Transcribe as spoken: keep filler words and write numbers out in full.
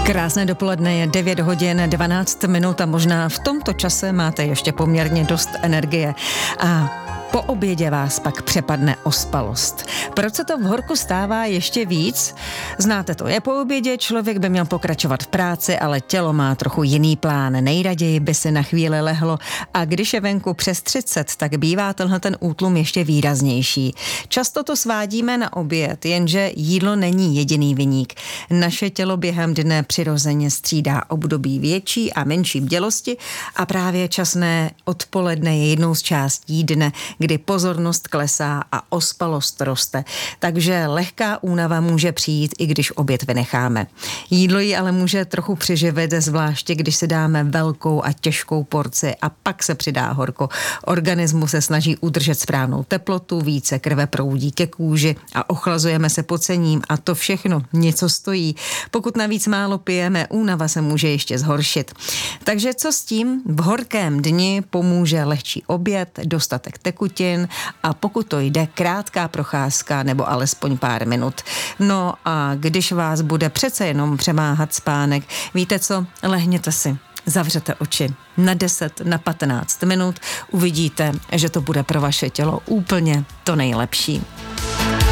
Krásné dopoledne, je devět hodin dvanáct minut a možná v tomto čase máte ještě poměrně dost energie. A po obědě vás pak přepadne ospalost. Proč se to v horku stává ještě víc? Znáte to, je po obědě, člověk by měl pokračovat v práci, ale tělo má trochu jiný plán. Nejraději by si na chvíli lehlo a když je venku přes třicet, tak bývá tenhle ten útlum ještě výraznější. Často to svádíme na oběd, jenže jídlo není jediný viník. Naše tělo během dne přirozeně střídá období větší a menší bdělosti a právě časné odpoledne je jednou z částí dne, kdy pozornost klesá a ospalost roste. Takže lehká únava může přijít, i když oběd vynecháme. Jídlo ji ale může trochu přiživit, zvláště když si dáme velkou a těžkou porci a pak se přidá horko. Organismus se snaží udržet správnou teplotu, více krve proudí ke kůži a ochlazujeme se pocením a to všechno něco stojí. Pokud navíc málo pijeme, únava se může ještě zhoršit. Takže co s tím? V horkém dni pomůže lehčí oběd, dostatek tekutin a pokud to jde, krátká procházka nebo alespoň pár minut. No a když vás bude přece jenom přemáhat spánek, víte co? Lehněte si. Zavřete oči na deset, na patnáct minut, uvidíte, že to bude pro vaše tělo úplně to nejlepší.